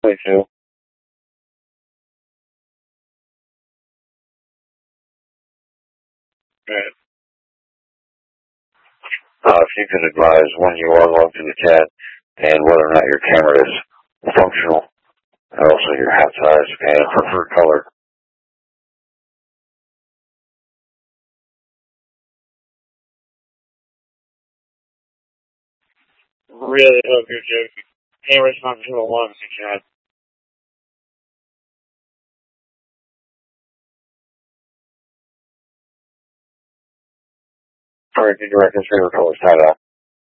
22. Good. If you could advise when you are logged to the CAD and whether or not your camera is functional, and also your hat size and preferred color. Really hope you're joking. Camera's functional once in CAD. Alright, did you reckon favorite color is tie-dye?